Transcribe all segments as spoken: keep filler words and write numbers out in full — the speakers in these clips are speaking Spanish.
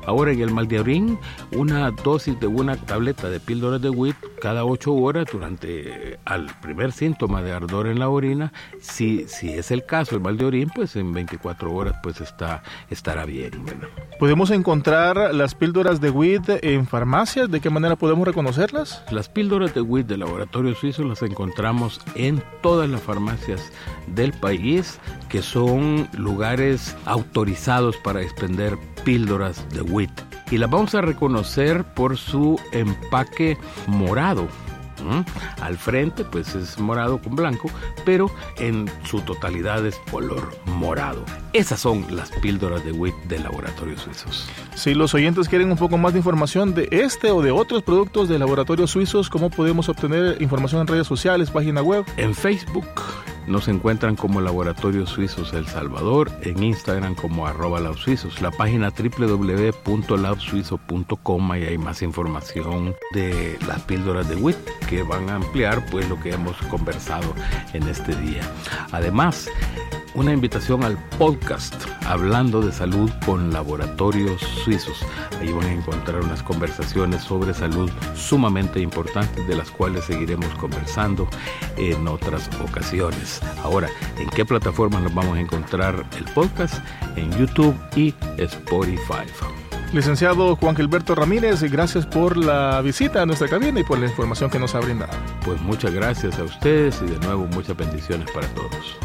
Ahora, en el mal de orín, una dosis de una tableta de píldoras de W I T cada ocho horas durante al primer síntoma de ardor en la orina. Si, si es el caso, el mal de orín, pues en veinticuatro horas pues está, estará bien, ¿verdad? ¿Podemos encontrar las píldoras de W I T en farmacias? ¿De qué manera podemos reconocerlas? Las píldoras de W I T del laboratorio suizo las encontramos en todas las farmacias del país, que son lugares autorizados para expender píldoras de W I T. Y las vamos a reconocer por su empaque morado. ¿Mm? Al frente pues es morado con blanco, pero en su totalidad es color morado. Esas son las píldoras de W I T de laboratorios suizos. Si los oyentes quieren un poco más de información de este o de otros productos de laboratorios suizos, ¿cómo podemos obtener información en redes sociales, página web? En Facebook nos encuentran como Laboratorios Suizos El Salvador, en Instagram como arroba labsuizos, la página doble u doble u doble u punto lab suizo punto com, y hay más información de las píldoras de W I T que van a ampliar pues lo que hemos conversado en este día. Además, una invitación al podcast Hablando de Salud con Laboratorios Suizos. Ahí van a encontrar unas conversaciones sobre salud sumamente importantes, de las cuales seguiremos conversando en otras ocasiones. Ahora, ¿en qué plataformas nos vamos a encontrar el podcast? En YouTube y Spotify. Licenciado Juan Gilberto Ramírez, gracias por la visita a nuestra cabina y por la información que nos ha brindado. Pues muchas gracias a ustedes y de nuevo muchas bendiciones para todos.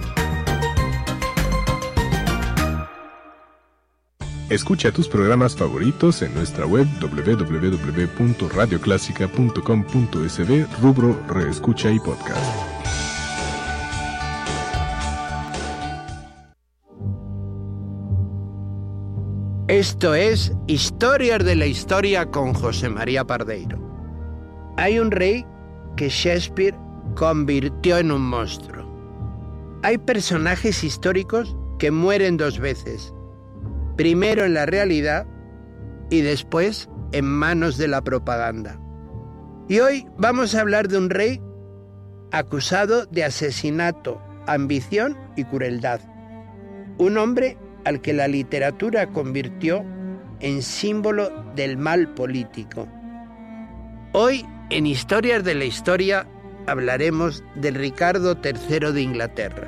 Escucha tus programas favoritos en nuestra web doble u doble u doble u punto radio clásica punto com punto es de, rubro Reescucha y Podcast. Esto es Historias de la Historia con José María Pardeiro. Hay un rey que Shakespeare convirtió en un monstruo. Hay personajes históricos que mueren dos veces. Primero en la realidad y después en manos de la propaganda. Y hoy vamos a hablar de un rey acusado de asesinato, ambición y crueldad. Un hombre al que la literatura convirtió en símbolo del mal político. Hoy, en Historias de la Historia, hablaremos de Ricardo tercero de Inglaterra.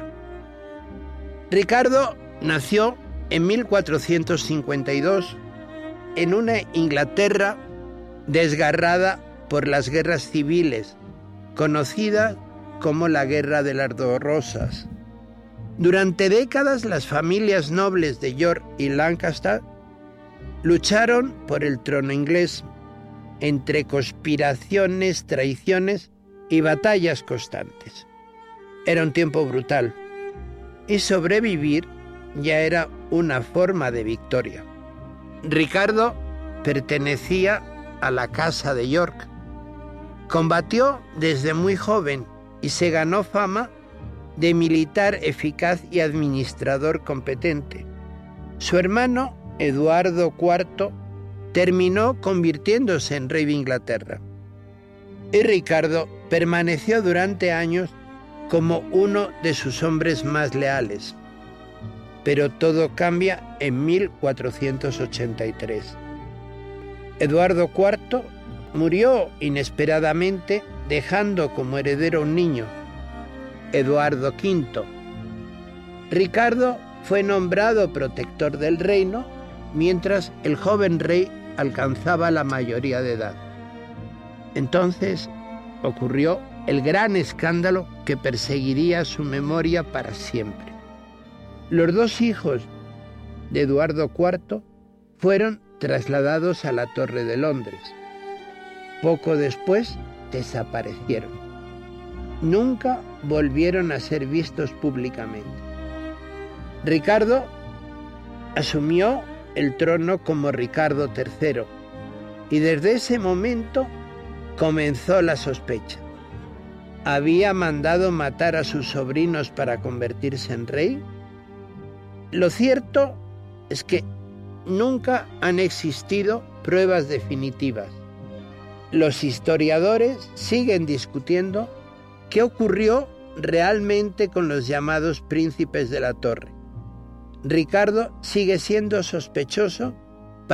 Ricardo nació en mil cuatrocientos cincuenta y dos en una Inglaterra desgarrada por las guerras civiles, conocida como la Guerra de las Dos Rosas. Durante décadas, las familias nobles de York y Lancaster lucharon por el trono inglés, entre conspiraciones, traiciones y batallas constantes. Era un tiempo brutal, y sobrevivir ya era una forma de victoria. Ricardo pertenecía a la Casa de York. Combatió desde muy joven y se ganó fama de militar eficaz y administrador competente. Su hermano, Eduardo cuarto, terminó convirtiéndose en rey de Inglaterra. Y Ricardo permaneció durante años como uno de sus hombres más leales. Pero todo cambia en mil cuatrocientos ochenta y tres. Eduardo cuarto murió inesperadamente, dejando como heredero un niño, Eduardo quinto. Ricardo fue nombrado protector del reino, mientras el joven rey alcanzaba la mayoría de edad. Entonces ocurrió el gran escándalo que perseguiría su memoria para siempre. Los dos hijos de Eduardo cuarto fueron trasladados a la Torre de Londres. Poco después desaparecieron. Nunca volvieron a ser vistos públicamente. Ricardo asumió el trono como Ricardo tercero y desde ese momento comenzó la sospecha. ¿Había mandado matar a sus sobrinos para convertirse en rey? Lo cierto es que nunca han existido pruebas definitivas. Los historiadores siguen discutiendo qué ocurrió realmente con los llamados príncipes de la Torre. Ricardo sigue siendo sospechoso